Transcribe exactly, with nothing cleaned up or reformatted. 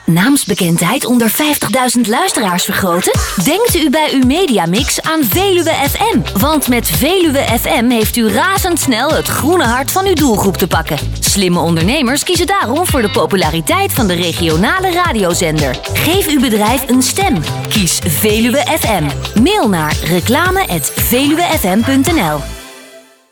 Naamsbekendheid onder vijftigduizend luisteraars vergroten? Denkt u bij uw Mediamix aan Veluwe F M. Want met Veluwe F M heeft u razendsnel het groene hart van uw doelgroep te pakken. Slimme ondernemers kiezen daarom voor de populariteit van de regionale radiozender. Geef uw bedrijf een stem. Kies Veluwe F M. Mail naar reclame at veluwefm punt n l.